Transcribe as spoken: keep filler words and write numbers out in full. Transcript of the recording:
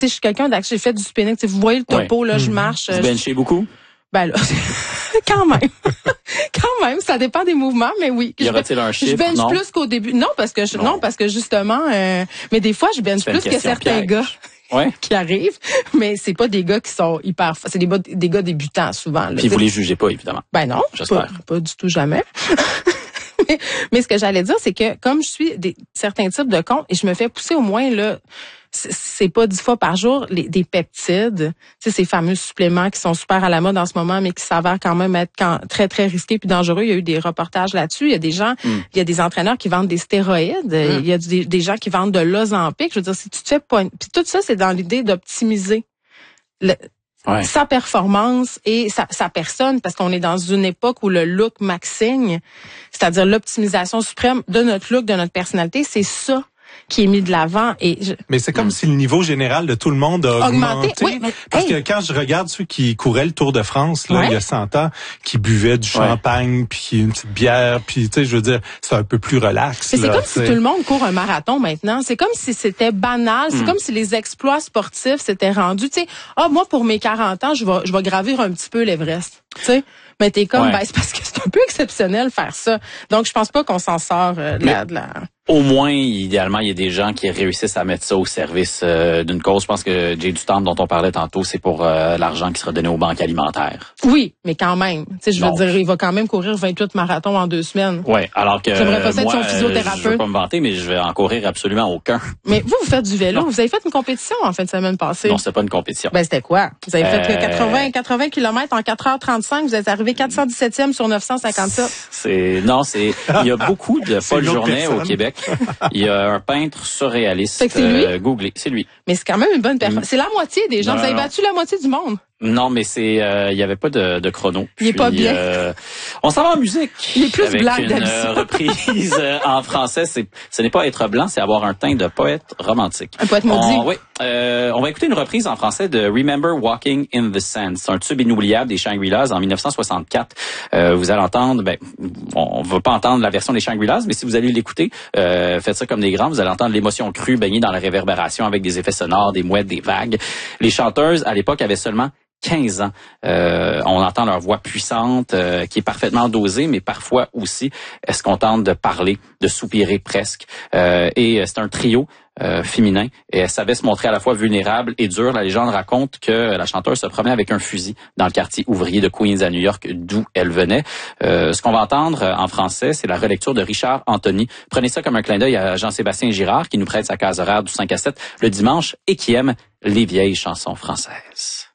je suis quelqu'un d'actif, j'ai fait du spinning. T'sais, vous voyez le topo, ouais. là, mmh. je marche. Vous benchez beaucoup? Ben là, quand même. Quand même, ça dépend des mouvements, mais oui. Y aura-t-il un chiffre? Je bench non? plus qu'au début. Non, parce que je, non. non, parce que justement, euh, mais des fois, je bench plus que certains piège. gars. Ouais. qui arrivent, mais c'est pas des gars qui sont hyper, c'est des, des gars débutants souvent. Là, puis vous les jugez pas, évidemment. Ben non, j'espère. Pas, pas du tout jamais. mais, mais ce que j'allais dire, c'est que comme je suis des certains types de comptes et je me fais pousser au moins là, c'est pas dix fois par jour les, des peptides, tu sais ces fameux suppléments qui sont super à la mode en ce moment, mais qui s'avèrent quand même être quand, très très risqués puis dangereux. Il y a eu des reportages là-dessus. Il y a des gens, mm. il y a des entraîneurs qui vendent des stéroïdes. Mm. Il y a des, des gens qui vendent de l'Ozempic. Je veux dire, si tu te fais pas, puis tout ça, c'est dans l'idée d'optimiser le, ouais. sa performance et sa, sa personne, parce qu'on est dans une époque où le look maxing, c'est-à-dire l'optimisation suprême de notre look, de notre personnalité, c'est ça qui est mis de l'avant. Et je... Mais c'est comme mmh. si le niveau général de tout le monde a augmenté. augmenté. Oui, mais, parce hey. que quand je regarde ceux qui couraient le Tour de France, là, ouais. il y a cent ans, qui buvaient du ouais. champagne, puis une petite bière, puis tu sais, je veux dire, c'est un peu plus relax. Mais c'est là, comme t'sais. si tout le monde court un marathon maintenant. C'est comme si c'était banal. C'est mmh. comme si les exploits sportifs s'étaient rendus. Tu sais, ah, moi, pour mes quarante ans, je vais, je vais gravir un petit peu l'Everest. Tu sais? Mais t'es comme, ouais. ben, c'est parce que c'est un peu exceptionnel faire ça. Donc, je pense pas qu'on s'en sort euh, de, la, de la... Au moins, idéalement, il y a des gens qui réussissent à mettre ça au service euh, d'une cause. Je pense que Jay du Temple, dont on parlait tantôt, c'est pour euh, l'argent qui sera donné aux banques alimentaires. Oui, mais quand même. Tu sais, je veux Donc, dire, il va quand même courir vingt-huit marathons en deux semaines. Oui, alors que j'aimerais pas ça être moi, son physiothérapeute. Je veux pas me vanter, mais je vais en courir absolument aucun. Mais vous, vous faites du vélo. Non. Vous avez fait une compétition en fin de semaine passée. Non, c'était pas une compétition. Ben, c'était quoi? Vous avez euh... fait quatre-vingts kilomètres en quatre heures trente-cinq. Vous êtes arrivé quatre cent dix-septième sur neuf cent cinquante-sept. C'est, non, c'est, il y a beaucoup de Paul Journet au Québec. Il y a un peintre surréaliste. C'est que c'est lui? Euh, googlé, c'est lui. Mais c'est quand même une bonne performance. C'est la moitié des gens. Non, vous avez non. battu la moitié du monde. Non, mais c'est, euh, il y avait pas de, de chrono. Il est pas bien. Euh, on s'en va en musique. Il est plus avec blanc une euh, reprise euh, en français. C'est, ce n'est pas être blanc, c'est avoir un teint de poète romantique. Un poète maudit. On, oui. Euh, on va écouter une reprise en français de Remember Walking in the Sand. C'est un tube inoubliable des Shangri-Las en dix-neuf cent soixante-quatre. Euh, vous allez entendre, ben, on va pas entendre la version des Shangri-Las, mais si vous allez l'écouter, euh, faites ça comme des grands, vous allez entendre l'émotion crue baignée dans la réverbération avec des effets sonores, des mouettes, des vagues. Les chanteuses, à l'époque, avaient seulement quinze ans. Euh, on entend leur voix puissante, euh, qui est parfaitement dosée, mais parfois aussi, est-ce qu'on tente de parler, de soupirer presque. Euh, et c'est un trio euh, féminin, et elle savait se montrer à la fois vulnérable et dure. La légende raconte que la chanteuse se promenait avec un fusil dans le quartier ouvrier de Queens à New York, d'où elle venait. Euh, ce qu'on va entendre en français, c'est la relecture de Richard Anthony. Prenez ça comme un clin d'œil à Jean-Sébastien Girard, qui nous prête sa case horaire du cinq à sept le dimanche et qui aime les vieilles chansons françaises.